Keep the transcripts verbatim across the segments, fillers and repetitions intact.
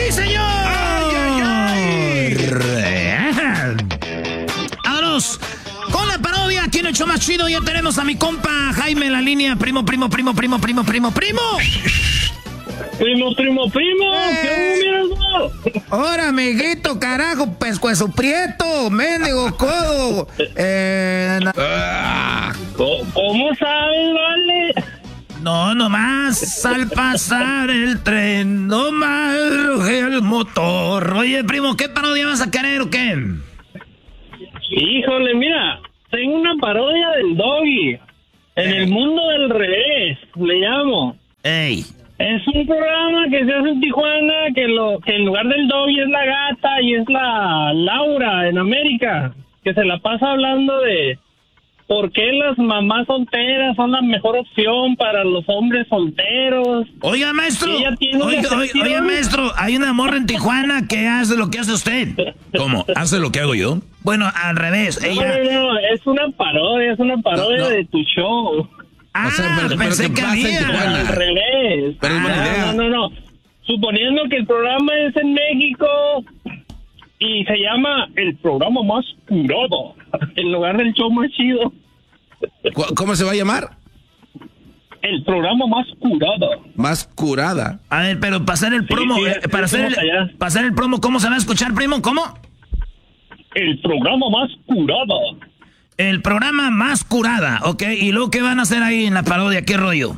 ¡Sí, señor! ¡Ay, ay, ay! Vámonos con la parodia. ¿Quién ha hecho más chido? Ya tenemos a mi compa Jaime en la línea. Primo, primo, primo, primo, primo, primo, primo. Primo, primo, primo. Eh. ¿Qué miras? Ahora, amiguito, carajo, pescuezo prieto, mendigo, codo. Eh, na- ¿Cómo sabes, vale? No, nomás al pasar el tren, nomás ruge el motor. Oye, primo, ¿qué parodia vas a querer o qué? Híjole, mira, tengo una parodia del Doggy. En el mundo del revés, le llamo. Ey. Es un programa que se hace en Tijuana, que, lo, que en lugar del Doggy es la gata y es la Laura en América, que se la pasa hablando de por qué las mamás solteras son la mejor opción para los hombres solteros. Oiga, maestro, Ella tiene oiga, una oiga, sección. oiga, maestro, hay una morra en Tijuana que hace lo que hace usted. ¿Cómo? ¿Hace lo que hago yo? Bueno, al revés, No, ella... no, no, es una parodia, es una parodia No, no. de tu show. Ah, O sea, pero- pensé pero que ¿qué pasa en había. Tijuana? Al revés. Pero es buena Ah, idea. No, no, no. Suponiendo que el programa es en México y se llama el programa más curado, en lugar del show más chido. ¿Cu- ¿Cómo se va a llamar? El programa más curado. Más curada. A ver, pero para hacer el promo, sí, eh, sí, para, hacer el, fuimos allá. para hacer el promo, ¿cómo se va a escuchar, primo? ¿Cómo? El programa más curado. El programa más curada, ¿ok? ¿Y luego qué van a hacer ahí en la parodia? ¿Qué rollo?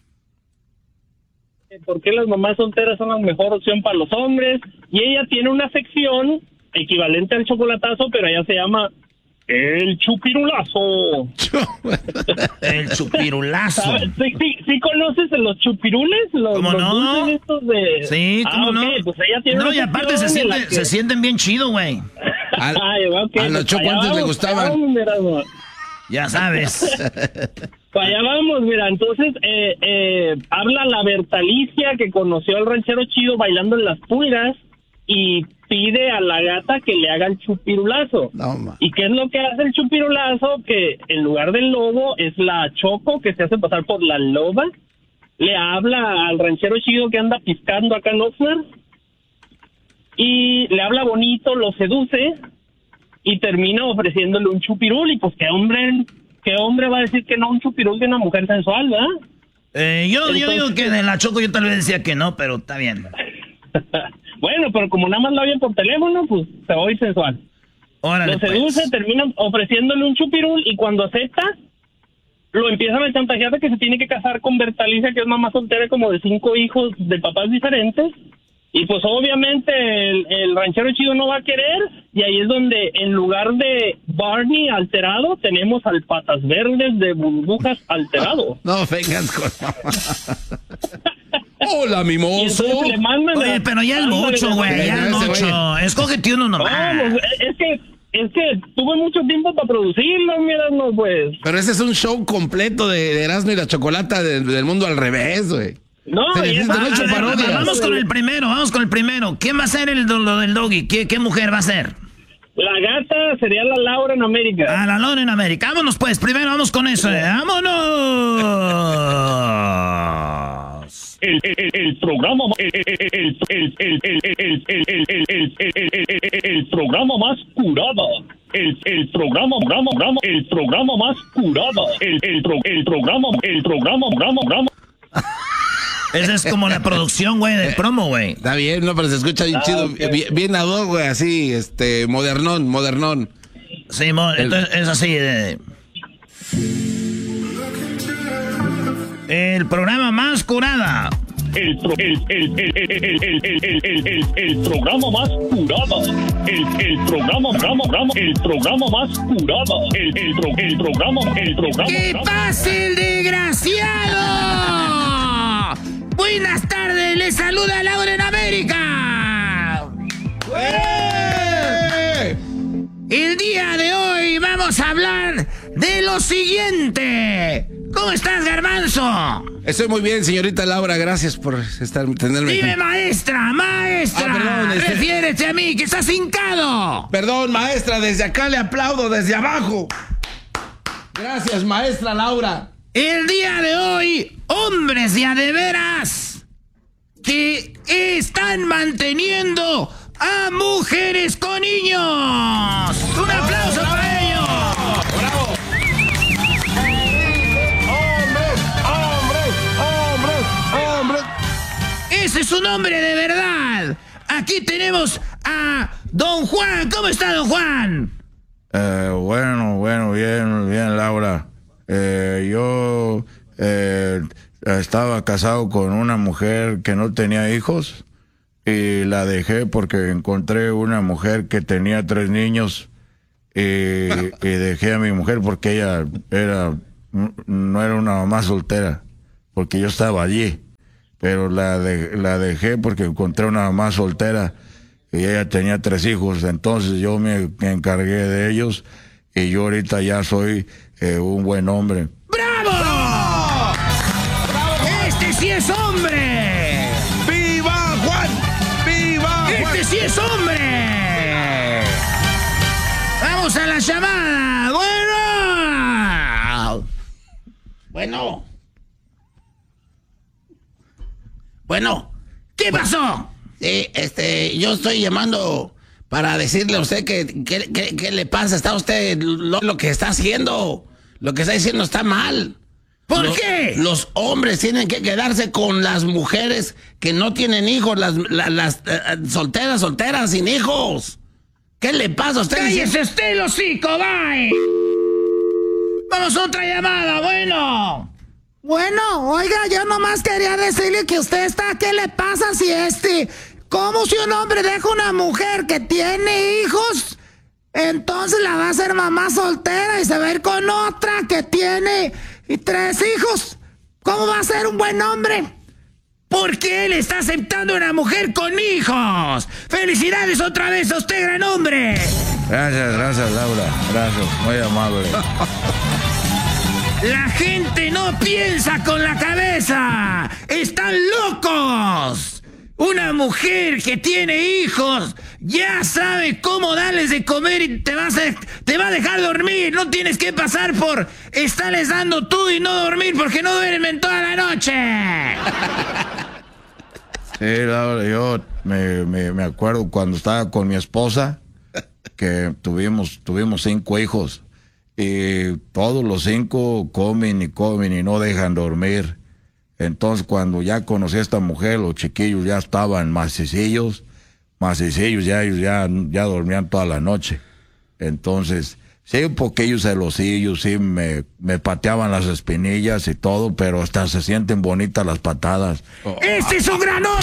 ¿Por qué las mamás solteras son la mejor opción para los hombres? Y ella tiene una sección equivalente al chocolatazo, pero ella se llama El Chupirulazo. El chupirulazo. ¿Sabes? ¿Sí, sí, sí conoces los chupirules? Los, ¿Cómo los no? dulces estos de... Sí, ¿cómo ah, no? ok, pues ella tiene No, una y aparte se, sección en la siente, que- se sienten bien chido, güey. Al- Ay, ok, a los pues Choco allá antes le vamos, gustaban. allá vamos, mira, no. Ya sabes. Para allá vamos, mira, entonces eh, eh, habla la Bertalicia que conoció al ranchero chido bailando en las pulgas y pide a la gata que le haga el chupirulazo. No, ma. ¿Y qué es lo que hace el chupirulazo? Que en lugar del lobo es la Choco que se hace pasar por la loba. Le habla al ranchero chido que anda piscando acá en Oxnard y le habla bonito, lo seduce y termina ofreciéndole un chupirul. Y pues qué hombre, qué hombre va a decir que no a un chupirul de una mujer sensual, ¿verdad? Eh, yo, yo Entonces- digo que de la Choco yo tal vez decía que no, pero está bien. Bueno, pero como nada más la oyen por teléfono, pues se va a oír sensual. Órale, Lo seduce, pues. termina ofreciéndole un chupirul y cuando acepta, lo empiezan a chantajear de que se tiene que casar con Bertalicia, que es mamá soltera como de cinco hijos de papás diferentes. Y pues obviamente el, el ranchero chido no va a querer, y ahí es donde en lugar de Barney alterado, tenemos al Patas Verdes de Burbujas alterado. No vengas con... Hola, Y mimoso. entonces le mandan Oye, a- pero ya es ándale, mucho, güey, ya es Ese mucho. Escógete uno No, nomás. pues, es que, es que tuve mucho tiempo para producirlo, mira, no, pues. Pero ese es un show completo de, de Erasmo y la Chocolata de- del mundo al revés, güey. No, Se y necesitan esa- ocho A ver, parodias. vamos con el primero, vamos con el primero. ¿Quién va a ser el do- lo del doggy? ¿Qué, qué mujer va a ser? La gata sería la Laura en América. A la Lona en América. Vámonos pues, primero vamos con eso. eh. ¡Vámonos! El, el, el, el programa el, el, el, el, el, el, el, el, el, el, el, el, el, el, el, el programa más curado. El, el programa, programa, programa, el programa más curado. El, el, pro, el programa, el programa, programa, programa. Esa es como la producción, güey, del promo, güey. Está bien, no, pero se escucha bien Ah, chido. ok. Bien, bien ad hoc, güey, así, este, modernón, modernón. Sí, mo- entonces es así. eh. El programa más curada. El, pro, el, el, el, el, el, el, el, el, el, el, el programa más curado. El, el programa, programa, programa, el programa más curado. El, el, pro, el programa, el programa. ¡Que programa. pase el desgraciado! Buenas tardes, les saluda Laura en América. ¡Eh! El día de hoy vamos a hablar de lo siguiente. ¿Cómo estás, Garbanzo? Estoy muy bien, señorita Laura, gracias por estar, tenerme Dime, aquí. maestra, maestra. Ah, perdón, este- Refiérete a mí, que estás hincado. Perdón, maestra, desde acá le aplaudo, desde abajo. Gracias, maestra Laura. El día de hoy, hombres de a de veras, que están manteniendo a mujeres con niños. ¡Un aplauso para ellos! ¡Bravo! ¡Hombres, hombres, hombres, hombres! Ese es su nombre de verdad. Aquí tenemos a Don Juan. ¿Cómo está, Don Juan? Eh, bueno, bueno, bien, bien, Laura. Eh, yo eh, estaba casado con una mujer que no tenía hijos y la dejé porque encontré una mujer que tenía tres niños y, y dejé a mi mujer porque ella era no era una mamá soltera, porque yo estaba allí, pero la, de, la dejé porque encontré una mamá soltera y ella tenía tres hijos. Entonces yo me encargué de ellos y yo ahorita ya soy eh, un buen hombre. ¡Bravo! ¡Bravo! ¡Este sí es hombre! ¡Viva Juan! ¡Viva Juan! ¡Este sí es hombre! ¡Vamos a la llamada! ¡Bueno! Bueno. Bueno. ¿Qué pasó? Sí, este, yo estoy llamando para decirle a usted que, que, que, que le pasa. Está usted, lo, lo que está haciendo, lo que está diciendo está mal. ¿Por Lo, qué? Los hombres tienen que quedarse con las mujeres que no tienen hijos, las, las, las uh, solteras, solteras, sin hijos. ¿Qué le pasa a usted? ¡Cállese usted el hocico, bye! Vamos a otra llamada, bueno. Bueno, oiga, yo nomás quería decirle que usted está, ¿qué le pasa si este... ¿Cómo si un hombre deja una mujer que tiene hijos? Entonces la va a hacer mamá soltera y se va a ir con otra que tiene tres hijos. ¿Cómo va a ser un buen hombre? Porque él está aceptando a una mujer con hijos. ¡Felicidades otra vez a usted, gran hombre! Gracias, gracias, Laura. Gracias, muy amable. La gente no piensa con la cabeza. ¡Están locos! Una mujer que tiene hijos ya sabe cómo darles de comer y te, vas a, te va a dejar dormir. No tienes que pasar por estarles dando tú y no dormir porque no duermen toda la noche. Sí, Laura, yo me, me, me acuerdo cuando estaba con mi esposa que tuvimos, tuvimos cinco hijos y todos los cinco comen y comen y no dejan dormir. Entonces, cuando ya conocí a esta mujer, los chiquillos ya estaban macicillos, macicillos, ya ellos ya, ya dormían toda la noche. Entonces, sí, un poquillo celosillos, sí, me, me pateaban las espinillas y todo, pero hasta se sienten bonitas las patadas. ¡Este es un gran hombre!